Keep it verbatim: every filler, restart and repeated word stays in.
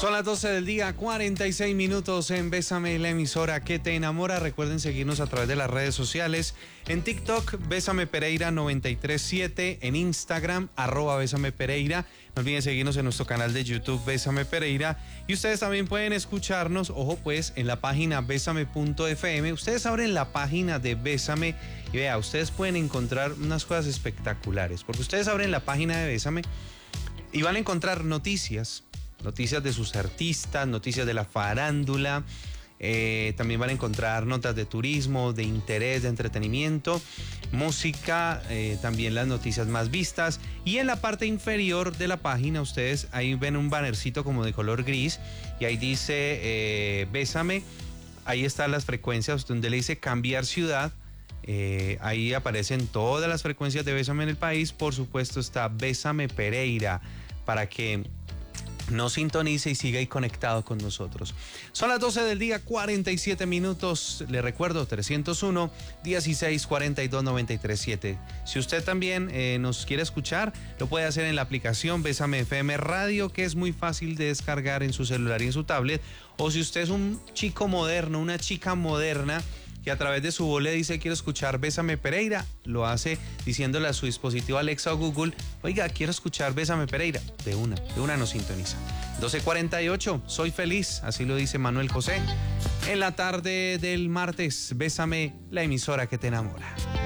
Son las doce del día, cuarenta y seis minutos en Bésame, la emisora que te enamora. Recuerden seguirnos a través de las redes sociales. En TikTok, Bésame Pereira noventa y tres siete. En Instagram, arroba Bésame Pereira. No olviden seguirnos en nuestro canal de YouTube, Bésame Pereira. Y ustedes también pueden escucharnos, ojo pues, en la página bésame punto f m. Ustedes abren la página de Bésame y vea, ustedes pueden encontrar unas cosas espectaculares. Porque ustedes abren la página de Bésame y van a encontrar noticias. Noticias de sus artistas, noticias de la farándula, eh, también van a encontrar notas de turismo, de interés, de entretenimiento, música, eh, también las noticias más vistas. Y en la parte inferior de la página ustedes ahí ven un bannercito como de color gris y ahí dice eh, Bésame, ahí están las frecuencias donde le dice cambiar ciudad. Eh, ahí aparecen todas las frecuencias de Bésame en el país. Por supuesto está Bésame Pereira para que nos sintonice y siga ahí conectado con nosotros. Son las doce del día, cuarenta y siete minutos. Le recuerdo, trescientos uno, dieciséis, cuarenta y dos, noventa y tres siete. Si usted también eh, nos quiere escuchar, lo puede hacer en la aplicación Bésame F M Radio, que es muy fácil de descargar en su celular y en su tablet. O si usted es un chico moderno, una chica moderna, que a través de su voz le dice quiero escuchar Bésame Pereira, lo hace diciéndole a su dispositivo Alexa o Google, oiga, quiero escuchar Bésame Pereira, de una, de una nos sintoniza. doce cuarenta y ocho, soy feliz, así lo dice Manuel José. En la tarde del martes, Bésame, la emisora que te enamora.